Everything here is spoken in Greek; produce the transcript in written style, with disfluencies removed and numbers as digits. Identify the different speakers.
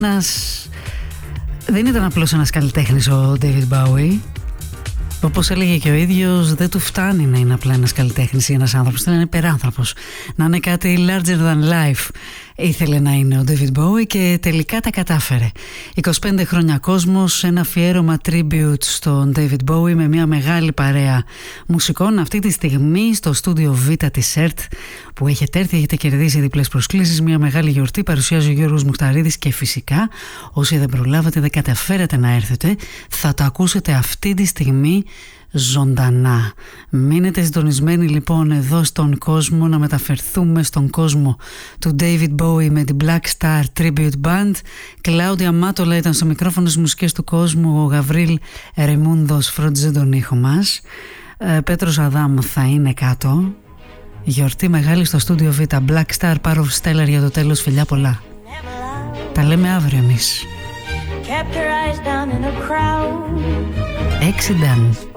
Speaker 1: Δεν ήταν απλώς ένας καλλιτέχνης ο David Bowie. Όπως έλεγε και ο ίδιος, δεν του φτάνει να είναι απλά ένας καλλιτέχνης ή ένας άνθρωπος, να είναι υπεράνθρωπος, να είναι κάτι larger than life. Ήθελε να είναι ο David Bowie και τελικά τα κατάφερε. 25 χρόνια κόσμος, ένα αφιέρωμα tribute στον David Bowie με μια μεγάλη παρέα μουσικών. Αυτή τη στιγμή στο στούντιο Β της ΕΡΤ που έχετε έρθει, έχετε κερδίσει διπλές προσκλήσεις, μια μεγάλη γιορτή, παρουσιάζει ο Γιώργος Μουχταρίδης και φυσικά όσοι δεν προλάβατε, δεν καταφέρατε να έρθετε, θα το ακούσετε αυτή τη στιγμή ζωντανά. Μείνετε συντονισμένοι λοιπόν εδώ στον κόσμο, να μεταφερθούμε στον κόσμο του David Bowie με την Black Star Tribute Band. Κλάουδια Μάτολα ήταν στο μικρόφωνο στις μουσικές του κόσμου, ο Γαβρίλ Ρεμούντος φρόντιζε τον ήχο μας, Πέτρος Αδάμ θα είναι κάτω. Γιορτή μεγάλη στο στούντιο Β, Black Star, Power of Stellar για το τέλος, φιλιά πολλά. Τα λέμε αύριο εμείς. 6 done.